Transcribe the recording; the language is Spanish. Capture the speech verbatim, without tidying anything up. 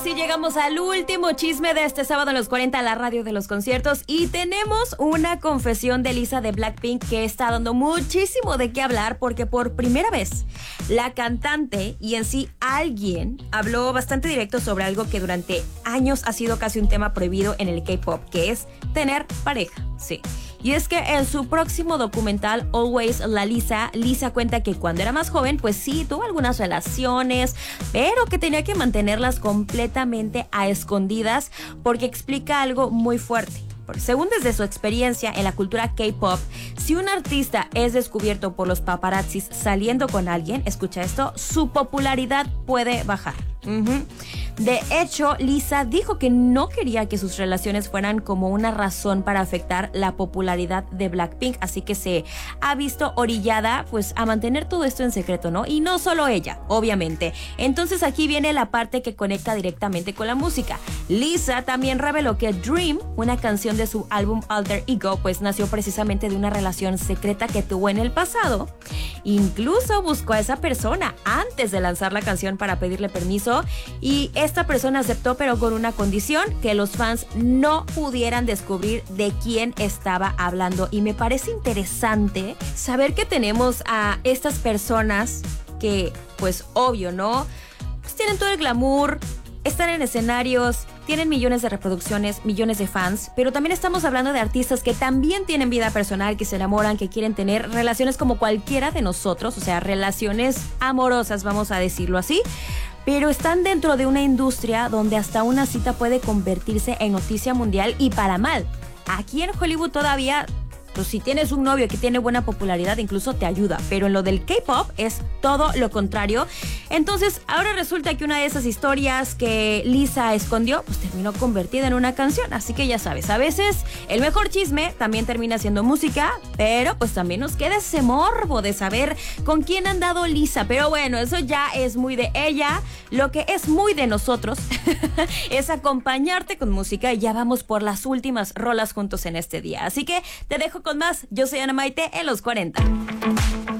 sí llegamos al último chisme de este sábado en los cuarenta, la radio de los conciertos, y tenemos una confesión de Lisa de Blackpink que está dando muchísimo de qué hablar, porque por primera vez la cantante y en sí alguien habló bastante directo sobre algo que durante años ha sido casi un tema prohibido en el K-pop, que es tener pareja. Sí. Y es que en su próximo documental Always la Lisa, Lisa cuenta que cuando era más joven, pues sí, tuvo algunas relaciones, pero que tenía que mantenerlas completamente a escondidas, porque explica algo muy fuerte. Porque según desde su experiencia en la cultura K-pop, si un artista es descubierto por los paparazzis saliendo con alguien, escucha esto, su popularidad puede bajar. Uh-huh. De hecho, Lisa dijo que no quería que sus relaciones fueran como una razón para afectar la popularidad de Blackpink, así que se ha visto orillada pues a mantener todo esto en secreto, ¿no? Y no solo ella, obviamente. Entonces aquí viene la parte que conecta directamente con la música. Lisa también reveló que Dream, una canción de su álbum Alter Ego, pues nació precisamente de una relación secreta que tuvo en el pasado. Incluso buscó a esa persona antes de lanzar la canción para pedirle permiso, y esta persona aceptó, pero con una condición: que los fans no pudieran descubrir de quién estaba hablando. Y me parece interesante saber que tenemos a estas personas que, pues obvio, ¿no? Pues tienen todo el glamour, están en escenarios, tienen millones de reproducciones, millones de fans, pero también estamos hablando de artistas que también tienen vida personal, que se enamoran, que quieren tener relaciones como cualquiera de nosotros, o sea, relaciones amorosas, vamos a decirlo así, pero están dentro de una industria donde hasta una cita puede convertirse en noticia mundial, y para mal. Aquí en Hollywood todavía, pues si tienes un novio que tiene buena popularidad, incluso te ayuda, pero en lo del K-pop es todo lo contrario. Entonces ahora resulta que una de esas historias que Lisa escondió pues terminó convertida en una canción. Así que ya sabes, a veces el mejor chisme también termina siendo música, pero pues también nos queda ese morbo de saber con quién ha andado Lisa. Pero bueno, eso ya es muy de ella. Lo que es muy de nosotros es acompañarte con música, y ya vamos por las últimas rolas juntos en este día. Así que te dejo con más. Yo soy Ana Maite en los cuarenta.